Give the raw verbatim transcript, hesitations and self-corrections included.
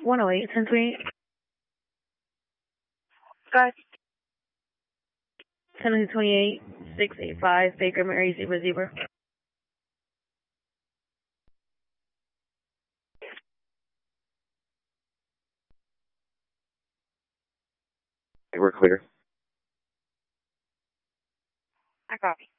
one oh eight, ten twenty-eight. Guys. ten twenty-eight, six eight five, Baker Mary, zebra, zebra. We're clear. I copy.